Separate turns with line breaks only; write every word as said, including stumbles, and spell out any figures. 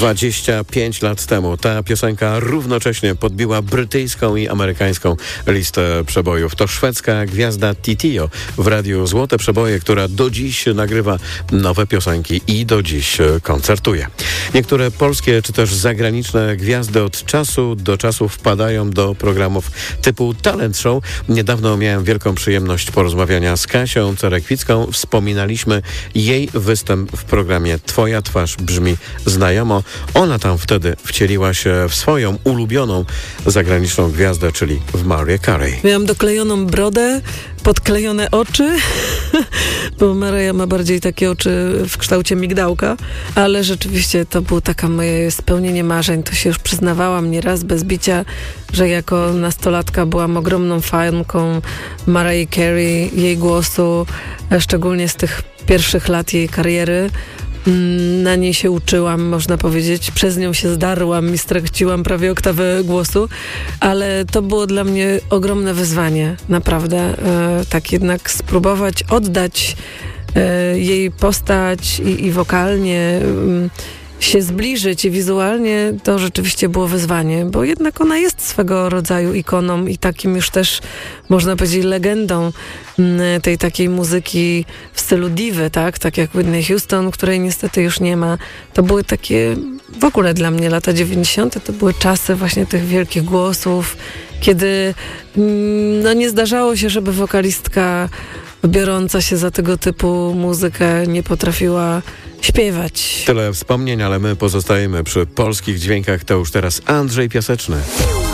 dwadzieścia pięć lat temu ta piosenka równocześnie podbiła brytyjską i amerykańską listę przebojów. To szwedzka gwiazda Titio w radiu Złote Przeboje, która do dziś nagrywa nowe piosenki i do dziś koncertuje. Niektóre polskie czy też zagraniczne gwiazdy od czasu do czasu wpadają do programów typu Talent Show. Niedawno miałem wielką przyjemność porozmawiania z Kasią Cerekwicką. Wspominaliśmy jej występ w programie Twoja twarz brzmi znajomo. Ona tam wtedy wcieliła się w swoją ulubioną zagraniczną gwiazdę, czyli w Mariah Carey.
Miałam doklejoną brodę, podklejone oczy, bo Mariah ma bardziej takie oczy w kształcie migdałka, ale rzeczywiście to było takie moje spełnienie marzeń. To się już przyznawałam nieraz bez bicia, że jako nastolatka byłam ogromną fanką Mariah Carey, jej głosu, szczególnie z tych pierwszych lat jej kariery. Na niej się uczyłam, można powiedzieć. Przez nią się zdarłam i straciłam prawie oktawę głosu, ale to było dla mnie ogromne wyzwanie, naprawdę. E, tak jednak spróbować oddać e, jej postać i, i wokalnie e, się zbliżyć i wizualnie, to rzeczywiście było wyzwanie, bo jednak ona jest swego rodzaju ikoną i takim już też, można powiedzieć, legendą tej takiej muzyki w stylu diwy, tak? Tak jak Whitney Houston, której niestety już nie ma. To były takie, w ogóle dla mnie lata dziewięćdziesiąte to były czasy właśnie tych wielkich głosów, kiedy no nie zdarzało się, żeby wokalistka biorąca się za tego typu muzykę nie potrafiła śpiewać.
Tyle wspomnień, ale my pozostajemy przy polskich dźwiękach. To już teraz Andrzej Piaseczny.